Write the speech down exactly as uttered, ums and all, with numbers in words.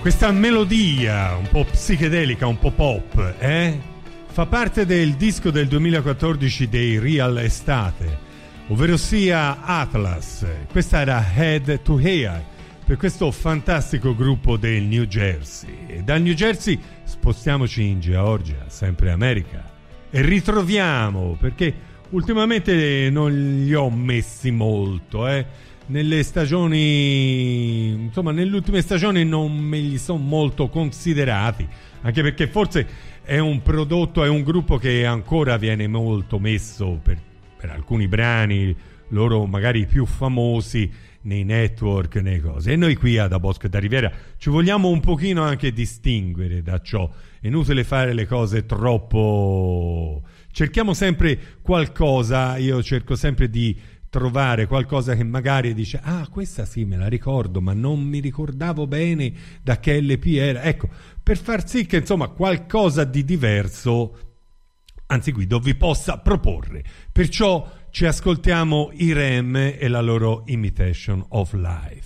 Questa melodia un po' psichedelica, un po' pop, eh? Fa parte del disco del duemilaquattordici dei Real Estate, ovvero sia Atlas. Questa era Head to Hair, per questo fantastico gruppo del New Jersey. E dal New Jersey spostiamoci in Georgia, sempre America, e ritroviamo, perché ultimamente non li ho messi molto, eh? Nelle stagioni, insomma, nelle ultime stagioni non me li sono molto considerati, anche perché forse è un prodotto, è un gruppo che ancora viene molto messo per, per alcuni brani, loro magari più famosi, nei network, nei cose. E noi qui ad A Bosco da Riviera ci vogliamo un pochino anche distinguere da ciò. È inutile fare le cose troppo... Cerchiamo sempre qualcosa, io cerco sempre di trovare qualcosa che magari dice ah, questa sì me la ricordo, ma non mi ricordavo bene da che L P era, ecco, per far sì che insomma qualcosa di diverso anzi guido vi possa proporre. Perciò ci ascoltiamo i R E M e la loro Imitation of Life.